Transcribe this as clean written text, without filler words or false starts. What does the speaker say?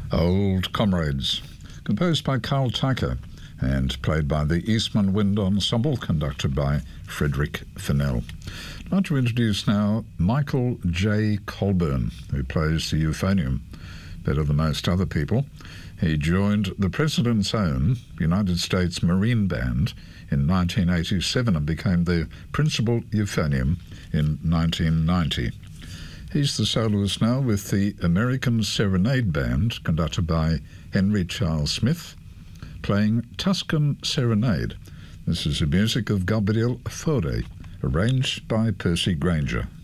Old Comrades, composed by Carl Teicher and played by the Eastman Wind Ensemble, conducted by Frederick Fennell. I'd like to introduce now Michael J. Colburn, who plays the euphonium better than most other people. He joined the President's Own United States Marine Band in 1987 and became their principal euphonium in 1990. He's the soloist now with the American Serenade Band, conducted by Henry Charles Smith, playing Tuscan Serenade. This is the music of Gabriel Fauré, arranged by Percy Grainger.